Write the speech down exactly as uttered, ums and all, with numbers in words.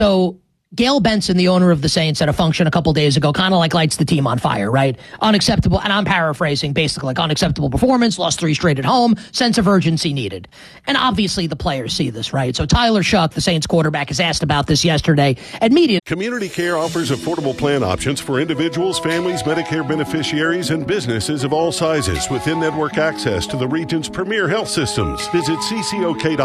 So Gail Benson, the owner of the Saints, at a function a couple days ago, kind of like lights the team on fire, right? Unacceptable, and I'm paraphrasing, basically, like unacceptable performance, lost three straight at home, sense of urgency needed. And obviously the players see this, right? So Tyler Shuck, the Saints quarterback, is asked about this yesterday at media. Community Care offers affordable plan options for individuals, families, Medicare beneficiaries, and businesses of all sizes with in-network access to the region's premier health systems. Visit C C O K dot com.